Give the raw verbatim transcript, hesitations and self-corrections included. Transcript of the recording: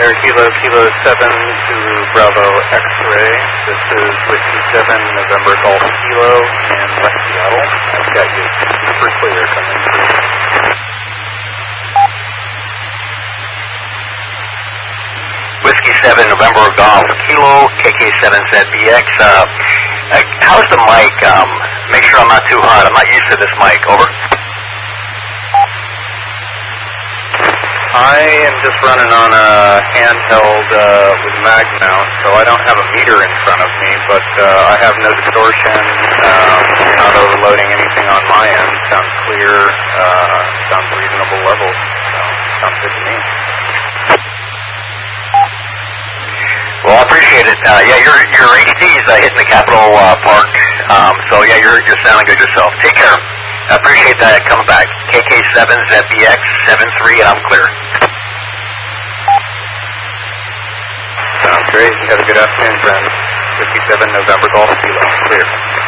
Air Kilo Kilo seven Zulu Bravo X-Ray. This is Whiskey seven November Golf Kilo in West Seattle. I've got you super clear coming through. Whiskey seven November Golf Kilo K K seven Z B X. Uh, uh, how's the mic? Um, make sure I'm not too hot. I'm not used to this mic. Over. I am just running on a handheld uh, with mag mount, so I don't have a meter in front of me, but uh, I have no distortion. Um, you're not overloading anything on my end. Sounds clear. Uh, sounds reasonable levels. So sounds good to me. Well, I appreciate it. Uh, yeah, your your H D's uh, hitting the Capitol uh, Park. Um, so yeah, you're you're sounding good yourself. Take care. I appreciate that coming back. K K seven Z B X seven three, and I'm clear. Sounds great. Have a good afternoon, friends. fifty-seven November Golf Kilo. Clear.